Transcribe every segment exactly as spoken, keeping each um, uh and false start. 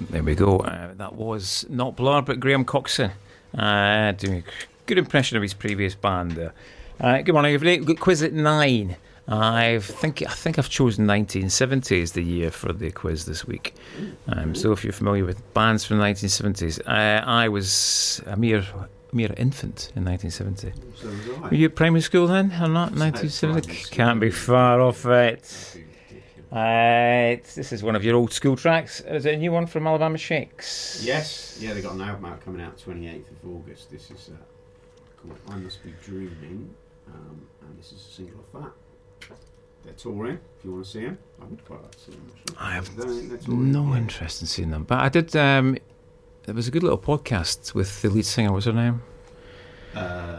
There we go. Uh, that was not Blur, but Graham Coxon. Uh, doing a good impression of his previous band there. Uh, good morning, everybody. We've got quiz at nine. I think I think I've chosen nineteen seventy as the year for the quiz this week. Um, so if you're familiar with bands from the nineteen seventies, uh, I was a mere mere infant in nineteen seventy. So was I. Were you at primary school then, or not? nineteen seventy? Can't be far off it. Uh, this is one of your old school tracks. Is it a new one from Alabama Shakes? Yes, yeah, they got an album out coming out twenty-eighth of August. This is uh, called I Must Be Dreaming, um, and this is a single of that. They're touring, if you want to see them. I would quite like to see them. Actually. I have They're, they're touring, no yeah. interest in seeing them. But I did, um, there was a good little podcast with the lead singer. What's her name? Uh,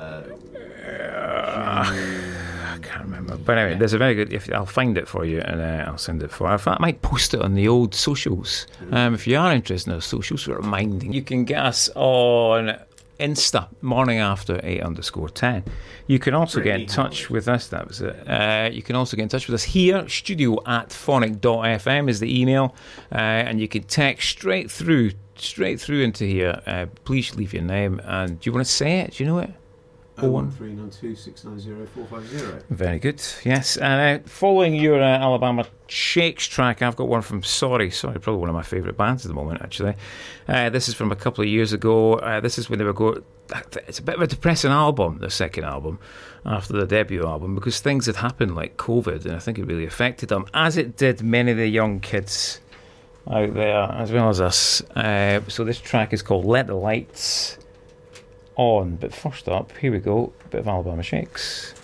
Uh, I can't remember. But anyway, Yeah. there's a very good, if I'll find it for you and uh, I'll send it for you. In fact, I might post it on the old socials. Um, if you are interested in our socials, we're reminding you can get us on Insta, morning after eight underscore ten. You can also get in touch with us. That was it. Uh, you can also get in touch with us here. Studio at phonic dot f m is the email, uh, and you can text straight through, straight through into here. Uh, please leave your name, and do you want to say it? Do you know it? oh one three nine two six nine zero four five zero. Very good. Yes. Uh, following your uh, Alabama Shakes track, I've got one from Sorry. Sorry, probably one of my favourite bands at the moment, actually. Uh, this is from a couple of years ago. Uh, this is when they were going. It's a bit of a depressing album, their second album, after the debut album, because things had happened like COVID, and I think it really affected them, as it did many of the young kids out there, as well as us. Uh, so this track is called Let the Lights On. But first up, here we go, a bit of Alabama Shakes.